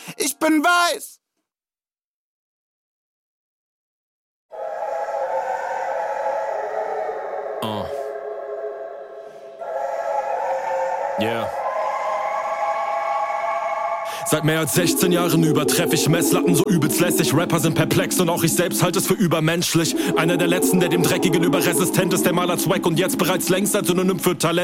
Ich bin weiß. Yeah. Seit mehr als 16 Jahren übertreffe ich Messlatten so übelst lässig. Rapper sind perplex und auch ich selbst halte es für übermenschlich. Einer der letzten, der dem Dreckigen überresistent ist, der Maler Zweck und jetzt bereits längst als Synonym für Talent